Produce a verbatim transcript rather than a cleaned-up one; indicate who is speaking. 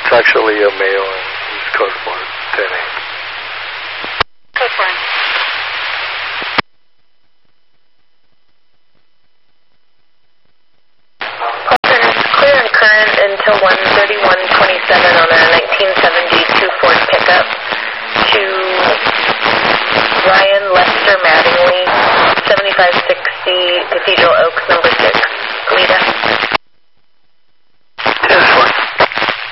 Speaker 1: It's actually a male and he's code for ten eight.
Speaker 2: Code for him. Clear and current until one thirty-one twenty-seven on a nineteen seventy-two Ford pickup.